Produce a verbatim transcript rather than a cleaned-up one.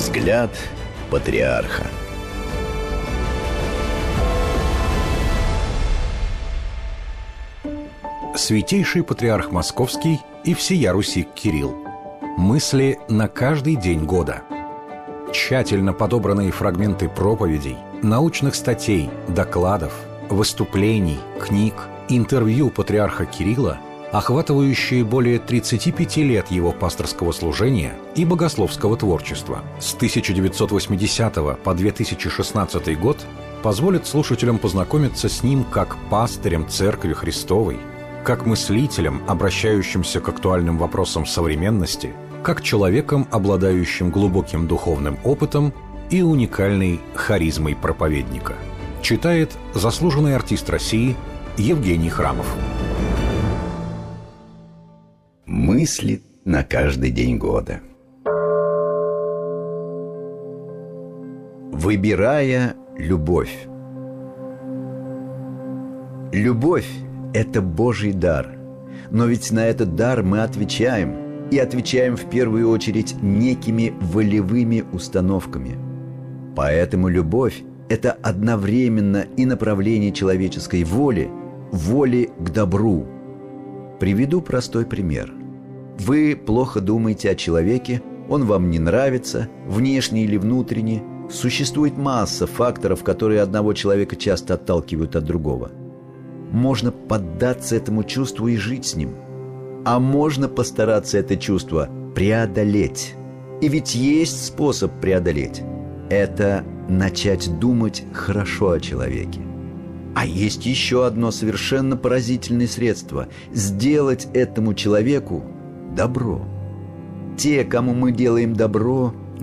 Взгляд патриарха. Святейший патриарх Московский и всея Руси Кирилл. Мысли на каждый день года. Тщательно подобранные фрагменты проповедей, научных статей, докладов, выступлений, книг, интервью патриарха Кирилла, охватывающие более тридцати пяти лет его пасторского служения и богословского творчества с тысяча девятьсот восьмидесятого по две тысячи шестнадцатый год, позволят слушателям познакомиться с ним как пастырем Церкви Христовой, как мыслителем, обращающимся к актуальным вопросам современности, как человеком, обладающим глубоким духовным опытом и уникальной харизмой проповедника. Читает заслуженный артист России Евгений Храмов. Мысли на каждый день года. Выбирая любовь. Любовь – это Божий дар. Но ведь на этот дар мы отвечаем. И отвечаем в первую очередь некими волевыми установками. Поэтому любовь – это одновременно и направление человеческой воли, воли к добру. Приведу простой пример. Вы плохо думаете о человеке, он вам не нравится, внешне или внутренне. Существует масса факторов, которые одного человека часто отталкивают от другого. Можно поддаться этому чувству и жить с ним. А можно постараться это чувство преодолеть. И ведь есть способ преодолеть. Это начать думать хорошо о человеке. А есть еще одно совершенно поразительное средство – сделать этому человеку добро. Те, кому мы делаем добро,